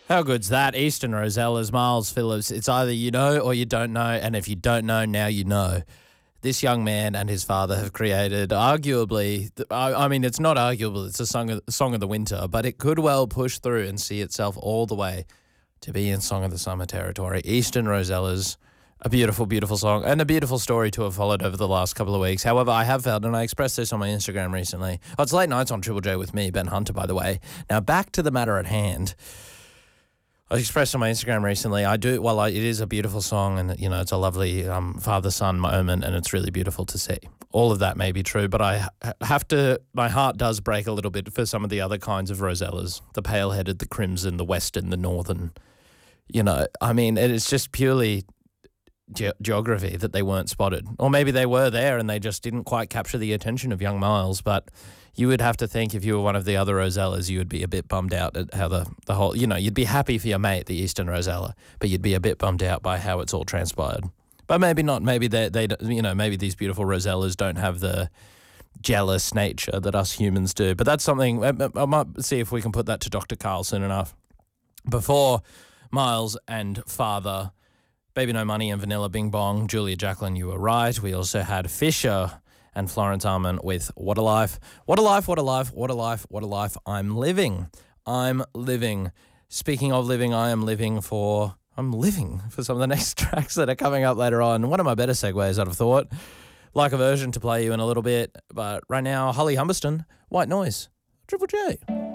How good's that? Eastern Rosellas, Miles Phillips. It's either you know or you don't know, and if you don't know, now you know. This young man and his father have created arguably, I mean, it's not arguable, it's a song of the winter, but it could well push through and see itself all the way to be in Song of the Summer territory. Eastern Rosellas, a beautiful, beautiful song and a beautiful story to have followed over the last couple of weeks. However, I have felt, and I expressed this on my Instagram recently, it's late nights on Triple J with me, Ben Hunter, by the way. Now, back to the matter at hand. I expressed on my Instagram recently, it is a beautiful song and, you know, it's a lovely father-son moment and it's really beautiful to see. All of that may be true, but my heart does break a little bit for some of the other kinds of Rosellas, the pale-headed, the crimson, the western, the northern. You know, I mean, it is just purely geography that they weren't spotted. Or maybe they were there and they just didn't quite capture the attention of young Miles, but you would have to think if you were one of the other Rosellas, you would be a bit bummed out at how the whole, you know, you'd be happy for your mate, the Eastern Rosella, but you'd be a bit bummed out by how it's all transpired. But maybe not. Maybe they you know, maybe these beautiful Rosellas don't have the jealous nature that us humans do. But that's something, I might see if we can put that to Dr. Carl soon enough. Before Miles and Father, Baby No Money and Vanilla Bing Bong, Julia Jacqueline, you were right. We also had Fisher and Florence Arman with What a Life. What a life, what a life, what a life, what a life I'm living. I'm living. Speaking of living, I'm living for some of the next tracks that are coming up later on. One of my better segues, I'd have thought. Like a version to play you in a little bit. But right now, Holly Humberston, White Noise, Triple J.